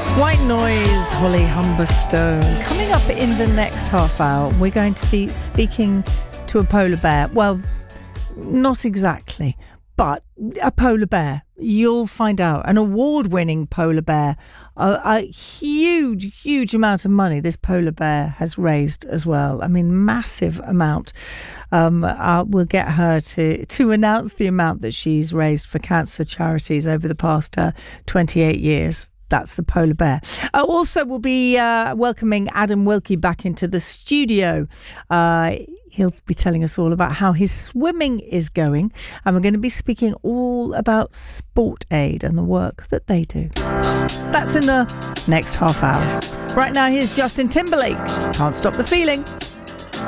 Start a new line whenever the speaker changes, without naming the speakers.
White Noise, Holly Humberstone. Coming up in the next half hour, we're going to be speaking to a polar bear. Well, not exactly, but a polar bear. You'll find out. An award-winning polar bear. A huge amount of money this polar bear has raised as well. I mean, massive amount. We'll get her to announce the amount that she's raised for cancer charities over the past 28 years. That's the polar bear. Also, we'll be welcoming Adam Wilkie back into the studio. He'll be telling us all about how his swimming is going. And we're going to be speaking all about Sport Aid and the work that they do. That's in the next half hour. Right now, here's Justin Timberlake. Can't Stop the Feeling.